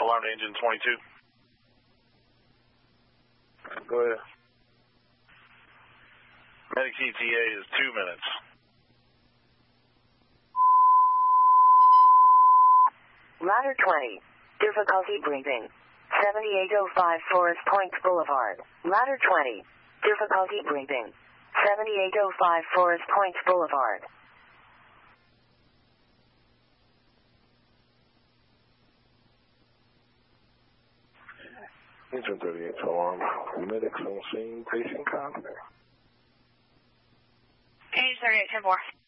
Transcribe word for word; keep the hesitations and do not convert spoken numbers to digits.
Alarm to engine twenty-two. Go ahead. Medic E T A is two minutes. Ladder twenty. Difficulty breathing. seventy-eight oh five Forest Point Boulevard. Ladder twenty. Difficulty breathing. seventy-eight oh five Forest Point Boulevard. Engine thirty-eight to alarm. Medics on scene, patient contact. Engine thirty-eight, ten four.